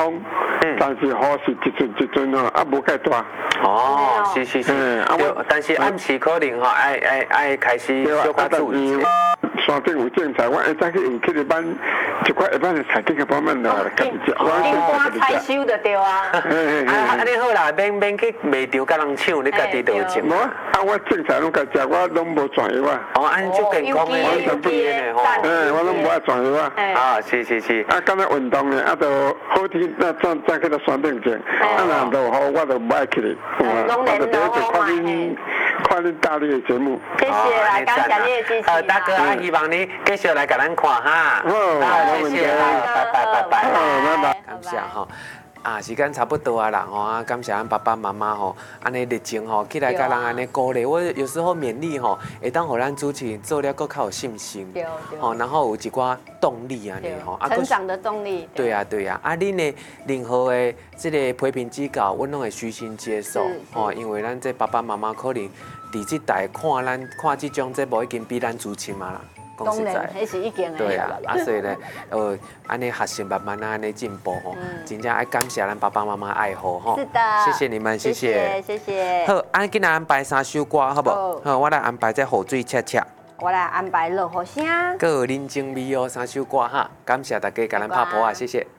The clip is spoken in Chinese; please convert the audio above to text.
风，但是雨是一阵哦，啊无介大。 哦，是，对，但是暗时可能吼，爱开始小可注意。 山顶有种菜，我会早去用去日班一块一般的菜景个方面啦，家己食。 金瓜采收就对啊。 你好啦，免去卖掉甲人抢，你家己就有种。 无啊，我种菜拢家食，我拢无转油啊。 哦，安就健康的， 完全不一样的吼。我拢无爱转油啊。 啊，是。 啊，敢若运动的，啊，就好天那再去到山顶种，啊，若落雨我就不爱去哩。 拢连落雨看恁大力的节目。 谢谢啦，感谢你的支持。 大哥啊，希望你继续来给咱看哈。 好， 谢谢，拜拜。 感谢哈。啊，时间差不多啊啦吼啊，感谢咱爸爸妈妈吼，安尼热情吼，起来甲人安尼鼓励。我有时候勉励吼，会当互咱主持人做了更较有信心，吼，然后有一寡动力安尼吼， 成长的动力。 对啊，啊，恁的任何的这个批评指教，阮拢会虚心接受，吼，因为咱这爸爸妈妈可能伫这代看这种节目已经比咱主持嘛啦。 当然，迄是已经的。 对啊，所以呢，安尼学习慢慢安尼进步吼，真正爱感谢咱爸爸妈妈爱护吼。 是的， 谢谢你们，谢谢。好，安今日安排3首歌，好不？好，我来安排这雨水恰恰。 我来安排落雨声。 个人情味哦，3首歌哈，感谢大家甲咱拍拖啊，谢谢。